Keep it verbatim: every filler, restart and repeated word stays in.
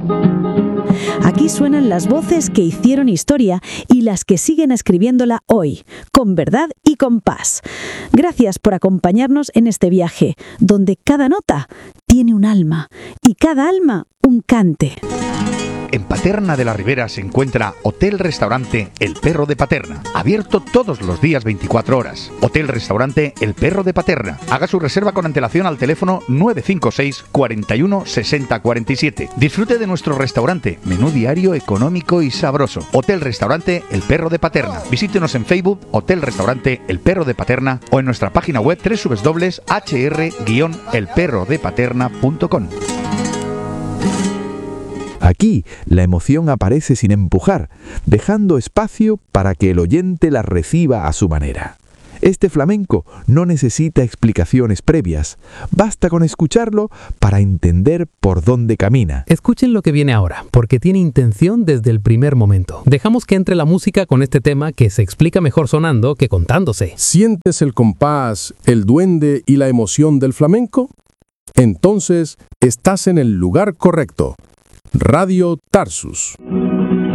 Aquí suenan las voces que hicieron historia y las que siguen escribiéndola hoy, con verdad y con paz. Gracias por acompañarnos en este viaje, donde cada nota tiene un alma y cada alma un cante. En Paterna de la Ribera se encuentra Hotel-Restaurante El Perro de Paterna, abierto todos los días veinticuatro horas. Hotel-Restaurante El Perro de Paterna. Haga su reserva con antelación al teléfono nueve cinco seis, cuarenta y uno, sesenta cuarenta y siete. Disfrute de nuestro restaurante, menú diario económico y sabroso. Hotel-Restaurante El Perro de Paterna. Visítenos en Facebook, Hotel-Restaurante El Perro de Paterna, o en nuestra página web doble u doble u doble u punto h r guion el perro de paterna punto com. Aquí la emoción aparece sin empujar, dejando espacio para que el oyente la reciba a su manera. Este flamenco no necesita explicaciones previas, basta con escucharlo para entender por dónde camina. Escuchen lo que viene ahora, porque tiene intención desde el primer momento. Dejamos que entre la música con este tema que se explica mejor sonando que contándose. ¿Sientes el compás, el duende y la emoción del flamenco? Entonces, estás en el lugar correcto. Radio Tarsus.